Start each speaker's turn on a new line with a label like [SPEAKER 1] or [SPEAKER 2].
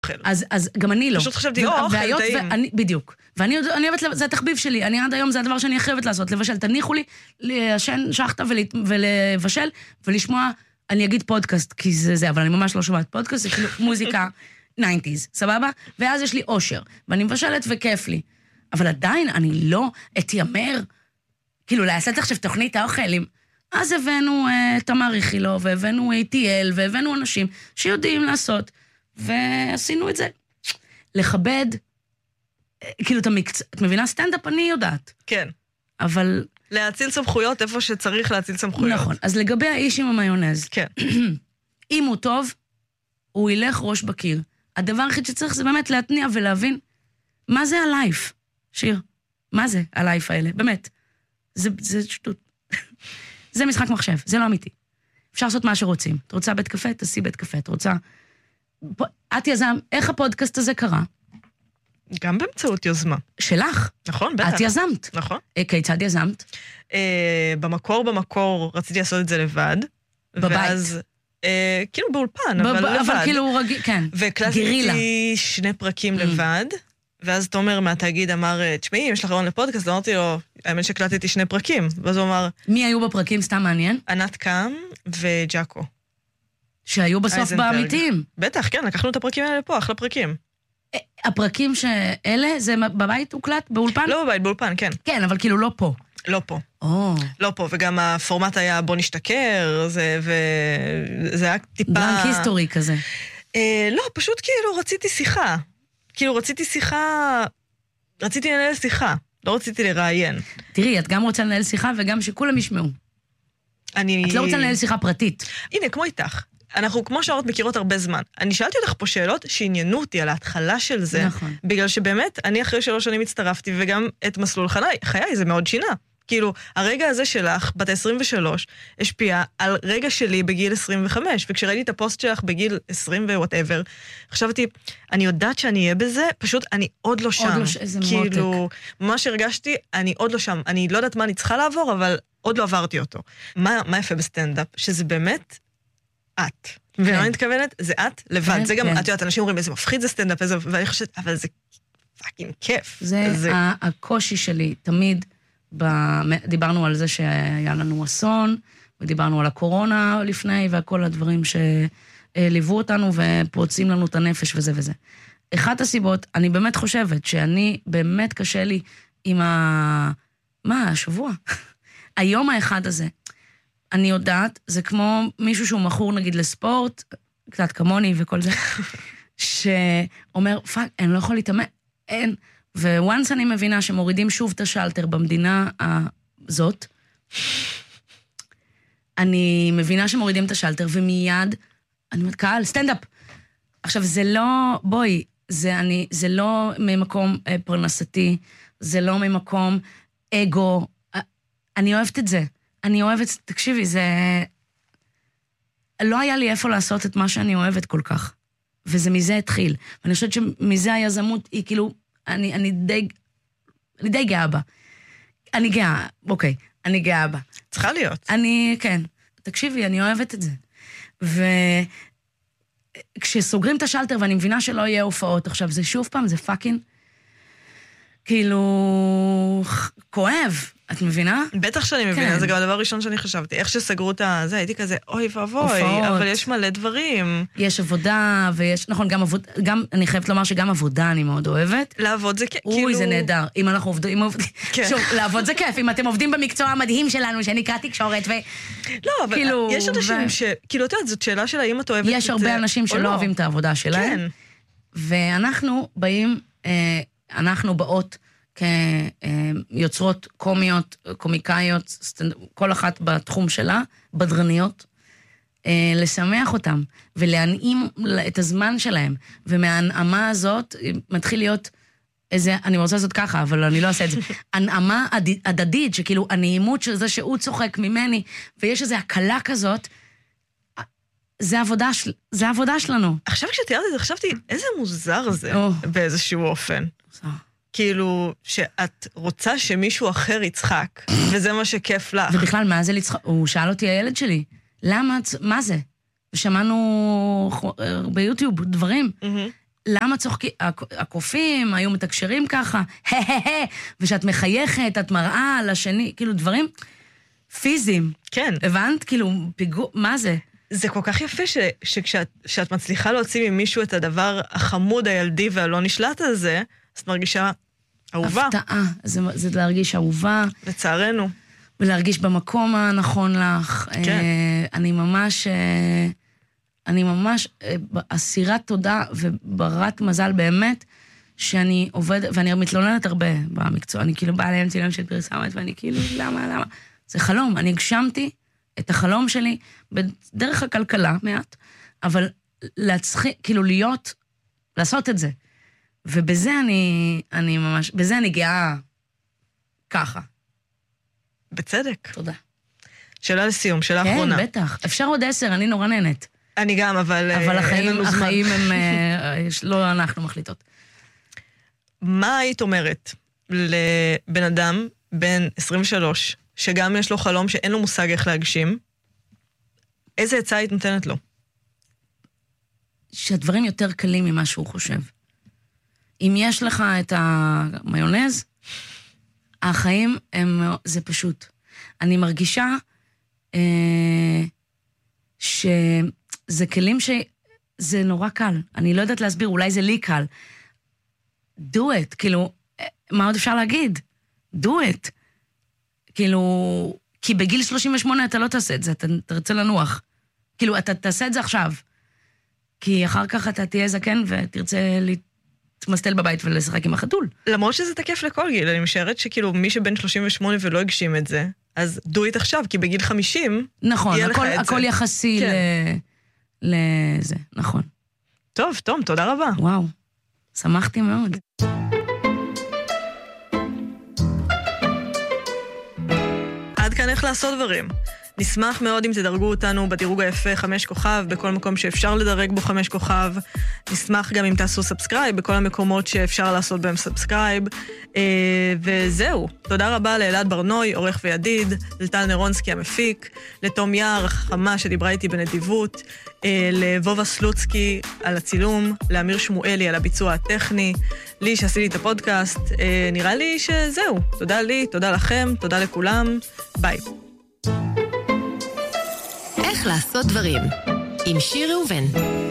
[SPEAKER 1] אז גם אני לא.
[SPEAKER 2] פשוט חשבתי, אוכל, טעים.
[SPEAKER 1] בדיוק. ואני אוהבת, זה התחביב שלי. אני עד היום, זה הדבר שאני חייבת לעשות, לבשל. תניחו לי לשן שחטה ולבשל, ולשמוע, אני אגיד פודקאסט, כי זה, אבל אני ממש לא שומעת פודקאסט, זה כאילו מוזיקה 90s, סבבה? ואז יש לי אושר, ואני מבשלת וכיף לי. אבל עדיין אני לא אתיימר, כאילו, לעשות עכשיו תוכנית האוכלים. אז הבאנו תמר איכילוב, והבאנו ATL, והבאנו אנשים שיודעים לעשות, ועשינו את זה. לכבד, כאילו, את מבינה? סטנדאפ אני יודעת.
[SPEAKER 2] כן.
[SPEAKER 1] אבל...
[SPEAKER 2] להציל סמכויות איפה שצריך להציל סמכויות.
[SPEAKER 1] נכון. אז לגבי האיש עם המיונז.
[SPEAKER 2] כן.
[SPEAKER 1] אם הוא טוב, הוא ילך ראש בקיר. הדבר הכי שצריך זה באמת להתניע ולהבין מה זה הלייף, שיר. מה זה הלייף האלה? באמת. זה שטות. זה משחק מחשב, זה לא אמיתי. אפשר לעשות מה שרוצים. את רוצה בית קפה? תעשי בית קפה. את רוצה... את יזם, איך הפודקאסט הזה קרה?
[SPEAKER 2] גם באמצעות יוזמה.
[SPEAKER 1] שלך?
[SPEAKER 2] נכון, בטח.
[SPEAKER 1] את יזמת.
[SPEAKER 2] נכון.
[SPEAKER 1] כיצד יזמת?
[SPEAKER 2] במקור רציתי לעשות את זה לבד.
[SPEAKER 1] בבית.
[SPEAKER 2] ואז, כאילו באולפן, אבל לבד.
[SPEAKER 1] אבל כאילו רגיל, כן.
[SPEAKER 2] והקלטתי 2 פרקים לבד, ואז תומר מהתאגיד אמר, תשמעי, אם יש לך רעיון לפודקאסט, אמרתי לו, האמת שהקלטתי 2 פרקים. ואז הוא אמר...
[SPEAKER 1] מי היו בפרקים? סתם מעניין?
[SPEAKER 2] ענת קם וג'אקו.
[SPEAKER 1] שהיו בסוף באמיתיים.
[SPEAKER 2] בטח, כן, לקחנו את הפרקים האלה פה, אחלה פרקים.
[SPEAKER 1] הפרקים שאלה, זה בבית הוקלט? באולפן?
[SPEAKER 2] לא בבית, באולפן, כן.
[SPEAKER 1] כן, אבל כאילו לא פה.
[SPEAKER 2] לא פה. לא פה, וגם הפורמט היה בוא נשתכר, וזה היה טיפה...
[SPEAKER 1] בלנק היסטורי כזה.
[SPEAKER 2] לא, פשוט כאילו רציתי שיחה. כאילו רציתי לנהל שיחה. לא רציתי לראיין.
[SPEAKER 1] תראי, את גם רוצה לנהל שיחה וגם שכולם ישמעו. את לא רוצה לנהל שיחה פרטית.
[SPEAKER 2] הנה, כמו איתך. אנחנו כמו שעות מכירות הרבה זמן. אני שאלתי אותך פה שאלות שעניינו אותי על ההתחלה של זה.
[SPEAKER 1] נכון.
[SPEAKER 2] בגלל שבאמת, אני אחרי 3 שנים הצטרפתי, וגם את מסלול חיי, זה מאוד שינה. כאילו, הרגע הזה שלך, בת 23, השפיע על רגע שלי בגיל 25, וכשראיתי את הפוסט שלך בגיל 20 ווואטאבר, חשבתי, אני יודעת שאני אהיה בזה, פשוט אני עוד לא שם.
[SPEAKER 1] עוד לא, איזה
[SPEAKER 2] כאילו,
[SPEAKER 1] מותק.
[SPEAKER 2] ממש הרגשתי, אני עוד לא שם. אני לא יודעת מה אני צריכה לעבור, אבל עוד לא עברתי אותו. מה יפה בסטנדאפ? שזה באמת את. ומה אני מתכוונת? זה את לבד. זה גם, את יודעת, אנשים אומרים, איזה מפחיד זה סטנדאפ, ואני חושבת, אבל זה פאקינג כיף.
[SPEAKER 1] זה הקושי שלי, תמיד, דיברנו על זה שהיה לנו אסון, ודיברנו על הקורונה לפני, וכל הדברים שליוו אותנו, ופוצעים לנו את הנפש וזה וזה. אחת הסיבות, אני באמת חושבת, שאני באמת קשה לי עם השבוע? היום האחד הזה. אני יודעת, זה כמו מישהו שהוא מכור נגיד לספורט, קצת כמוני וכל זה, שאומר, פאק, אני לא יכול להתאמן, אין. וואנס אני מבינה שמורידים שוב את השלטר במדינה הזאת, אני מבינה שמורידים את השלטר, ומיד, אני אומרת, קהל, סטנדאפ. עכשיו, זה לא, בואי, זה לא ממקום פרנסתי, זה לא ממקום אגו, אני אוהבת את זה. אני אוהבת, תקשיבי, זה... לא היה לי איפה לעשות את מה שאני אוהבת כל כך. וזה מזה התחיל. ואני חושבת שמזה היזמות היא כאילו, אני די גאה בה. אני גאה, אוקיי, אני גאה בה.
[SPEAKER 2] צריכה להיות.
[SPEAKER 1] כן. תקשיבי, אני אוהבת את זה. וכשסוגרים את השלטר ואני מבינה שלא יהיה הופעות, עכשיו זה שוב פעם, זה פאקינג, כאילו, כואב. את מבינה?
[SPEAKER 2] בטח שאני מבינה, זה גם הדבר הראשון שאני חשבתי. איך שסגרו את זה, הייתי כזה, אוי ואבוי, אבל יש מלא דברים.
[SPEAKER 1] יש עבודה, ויש, נכון, גם, אני חייבת לומר שגם עבודה אני מאוד אוהבת.
[SPEAKER 2] לעבוד זה כיף.
[SPEAKER 1] אוי, זה נהדר. אם אנחנו עובדים, שוב, לעבוד זה כיף. אם אתם עובדים במקצוע המדהים שלנו, שנקרא תקשורת,
[SPEAKER 2] לא, אבל יש אנשים כאילו, אתה יודעת, זאת שאלה של האם את אוהבת את זה.
[SPEAKER 1] יש הרבה אנשים שלא אוהבים את העבודה שלהם.
[SPEAKER 2] כן.
[SPEAKER 1] ואנחנו באים, אנחנו באות, כיוצרות קומיות, קומיקאיות, כל אחת בתחום שלה, בדרניות, לשמח אותם, ולהנעים את הזמן שלהם, ומההנעמה הזאת מתחיל להיות איזה, אני רוצה לעשות ככה, אבל אני לא אעשה את זה, הנעמה הדדית, שכאילו הנעימות של זה שהוא צוחק ממני, ויש איזו הקלה כזאת, זה העבודה שלנו.
[SPEAKER 2] עכשיו כשתיארתי את זה, חשבתי, איזה מוזר זה, באיזשהו אופן. כאילו, שאת רוצה שמישהו אחר יצחק, וזה מה שכיף לך.
[SPEAKER 1] ובכלל, מה זה לצחק? הוא שאל אותי, הילד שלי, למה, מה זה? ושמענו ביוטיוב דברים. למה צוחקים? הקופים היו מתקשרים ככה, ושאת מחייכת, את מראה לשני, כאילו דברים פיזיים.
[SPEAKER 2] כן.
[SPEAKER 1] הבנת? כאילו, מה זה?
[SPEAKER 2] זה כל כך יפה שכשאת מצליחה להוציא ממישהו את הדבר החמוד, הילדי והלא נשלט הזה, אז את מרגישה אהובה.
[SPEAKER 1] הפתעה, זה להרגיש אהובה.
[SPEAKER 2] לצערנו.
[SPEAKER 1] ולהרגיש במקום הנכון לך.
[SPEAKER 2] כן.
[SPEAKER 1] אני ממש אסירת תודה וברת מזל באמת, שאני עובדת, ואני מתלוננת הרבה במקצוע, אני כאילו באה לאמצע ילם של פרסמת, ואני כאילו, למה? זה חלום, אני הגשמתי את החלום שלי בדרך הכלכלה מעט, אבל כאילו לעשות את זה. ובזה אני ממש, בזה אני גאה ככה.
[SPEAKER 2] בצדק.
[SPEAKER 1] תודה.
[SPEAKER 2] שאלה לסיום, שאלה אחרונה.
[SPEAKER 1] כן, בטח. אפשר עוד 10, אני נורא נהנית.
[SPEAKER 2] אני גם, אבל
[SPEAKER 1] החיים הם, לא אנחנו מחליטות.
[SPEAKER 2] מה היית אומרת לבן אדם, בן 23, שגם יש לו חלום שאין לו מושג איך להגשים, איזה עצה היית נותנת לו?
[SPEAKER 1] שהדברים יותר קלים ממה שהוא חושב. אם יש לך את המיונז, החיים זה פשוט. אני מרגישה שזה כלים שזה נורא קל. אני לא יודעת להסביר, אולי זה לי קל. do it, כאילו, מה עוד אפשר להגיד? do it. כאילו, כי בגיל 38 אתה לא תעשה את זה, אתה תרצה לנוח. כאילו, אתה תעשה את זה עכשיו. כי אחר כך אתה תהיה זקן ותרצה להתמסטל בבית ולשחק עם החתול.
[SPEAKER 2] למרות שזה תקף לכל גיל, אני משערת שכאילו מי שבן 38 ולא הגשים את זה, אז do it עכשיו, כי בגיל 50
[SPEAKER 1] נכון,
[SPEAKER 2] יהיה לך את זה.
[SPEAKER 1] הכל יחסי
[SPEAKER 2] כן.
[SPEAKER 1] לזה, נכון.
[SPEAKER 2] טוב, תום, תודה רבה.
[SPEAKER 1] וואו, שמחתי מאוד.
[SPEAKER 2] עד כאן איך לעשות דברים. נשמח מאוד אם תדרגו אותנו בדירוג היפה 5 כוכב, בכל מקום שאפשר לדרג בו 5 כוכב. נשמח גם אם תעשו סאבסקרייב, בכל המקומות שאפשר לעשות בהם סאבסקרייב. וזהו. תודה רבה לאלעד ברנוי, עורך וידיד, לטל נרונסקי המפיק, לתום יער, החכמה שדיברה איתי בנדיבות, לבובה סלוצקי על הצילום, לאמיר שמואלי על הביצוע הטכני, לי שעשיתי את הפודקאסט. נראה לי שזהו. תודה לי, תודה לכם, תודה לכולם. ביי.
[SPEAKER 3] איך לעשות דברים עם שיר ראובן.